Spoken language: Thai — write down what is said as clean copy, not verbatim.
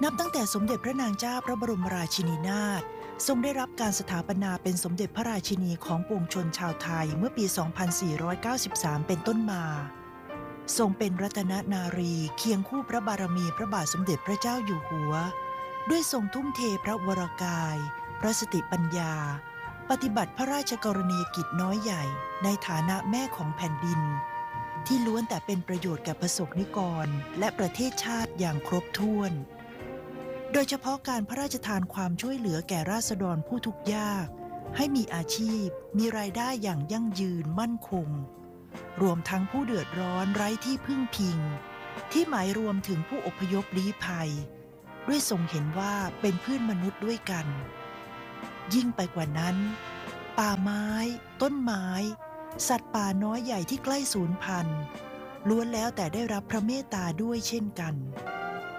นับตั้งแต่สมเด็จพระนางเจ้าพระบรมราชินีนาถทรงได้รับการสถาปนาเป็นสมเด็จพระราชินีของปวงชนชาวไทยเมื่อปี 2493 เป็นต้นมาทรงเป็นรัตนนารีเคียงคู่พระบารมีพระบาทสมเด็จพระเจ้าอยู่หัวด้วยทรงทุ่มเทพระวรกายพระสติปัญญาปฏิบัติพระราชกรณียกิจน้อยใหญ่ในฐานะแม่ของแผ่นดินที่ล้วนแต่เป็นประโยชน์แก่ประสบนิกรและประเทศชาติอย่างครบถ้วน โดยเฉพาะการพระราชทานความช่วยเหลือแก่ราษฎรผู้ทุกข์ยากให้มีอาชีพมีรายได้อย่างยั่งยืนมั่นคงรวมทั้งผู้เดือดร้อนไร้ที่พึ่งพิงที่หมายรวมถึงผู้อพยพลี้ภัยด้วยทรงเห็นว่าเป็นเพื่อนมนุษย์ด้วยกันยิ่งไปกว่านั้นป่าไม้ต้นไม้สัตว์ป่าน้อยใหญ่ที่ใกล้สูญพันธุ์ล้วนแล้วแต่ได้รับพระเมตตาด้วยเช่นกัน